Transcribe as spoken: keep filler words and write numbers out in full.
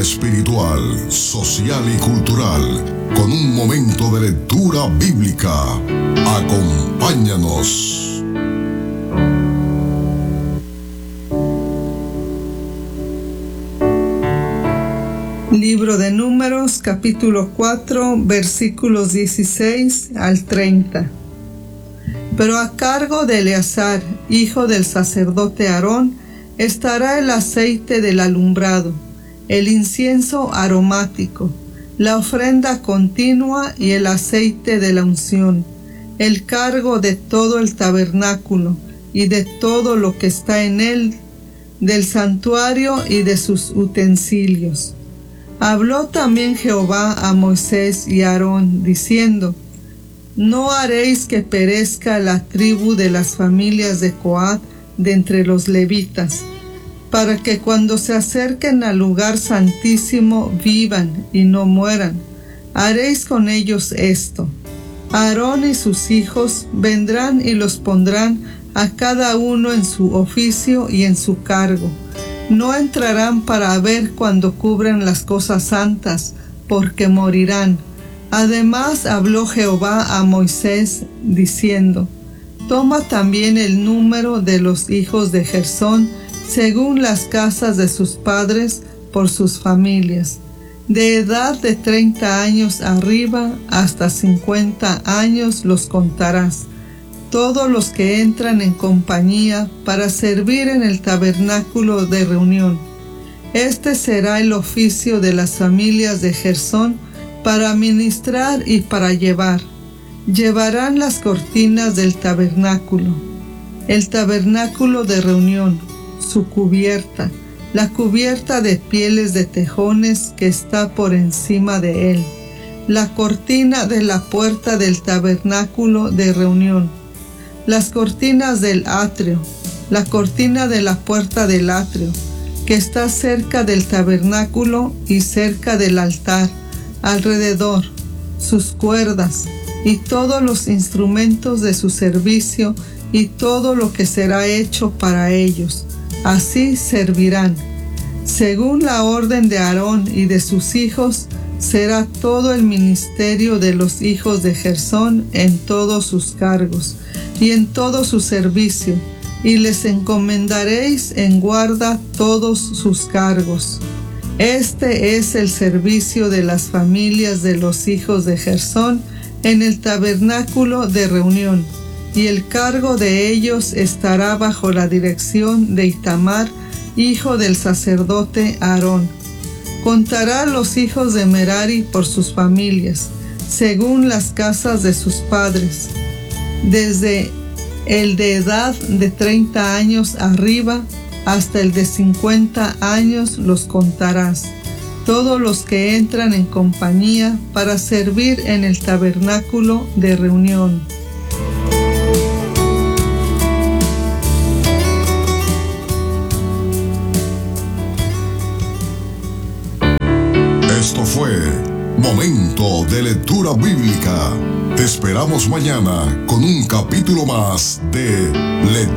espiritual, social y cultural, con un momento de lectura bíblica. Acompáñanos. Libro de Números, capítulo cuatro, versículos dieciséis al treinta. Pero a cargo de Eleazar, hijo del sacerdote Aarón, estará el aceite del alumbrado, el incienso aromático, la ofrenda continua y el aceite de la unción, el cargo de todo el tabernáculo y de todo lo que está en él, del santuario y de sus utensilios. Habló también Jehová a Moisés y a Aarón, diciendo: No haréis que perezca la tribu de las familias de Coat de entre los levitas, para que cuando se acerquen al lugar santísimo vivan y no mueran. Haréis con ellos esto: Aarón y sus hijos vendrán y los pondrán a cada uno en su oficio y en su cargo. No entrarán para ver cuando cubran las cosas santas, porque morirán. Además habló Jehová a Moisés, diciendo: Toma también el número de los hijos de Gersón, según las casas de sus padres, por sus familias. De edad de treinta años arriba hasta cincuenta años los contarás, todos los que entran en compañía para servir en el tabernáculo de reunión. Este será el oficio de las familias de Gersón para ministrar y para llevar. Llevarán las cortinas del tabernáculo, el tabernáculo de reunión, su cubierta, la cubierta de pieles de tejones que está por encima de él, la cortina de la puerta del tabernáculo de reunión, las cortinas del atrio, la cortina de la puerta del atrio, que está cerca del tabernáculo y cerca del altar, alrededor, sus cuerdas, y todos los instrumentos de su servicio, y todo lo que será hecho para ellos. Así servirán. Según la orden de Aarón y de sus hijos, será todo el ministerio de los hijos de Gersón en todos sus cargos y en todo su servicio, y les encomendaréis en guarda todos sus cargos. Este es el servicio de las familias de los hijos de Gersón en el tabernáculo de reunión, y el cargo de ellos estará bajo la dirección de Itamar, hijo del sacerdote Aarón. Contará los hijos de Merari por sus familias, según las casas de sus padres. Desde el de edad de treinta años arriba hasta el de cincuenta años los contarás, todos los que entran en compañía para servir en el tabernáculo de reunión. Esto fue Momento de Lectura Bíblica. Te esperamos mañana con un capítulo más de Lectura.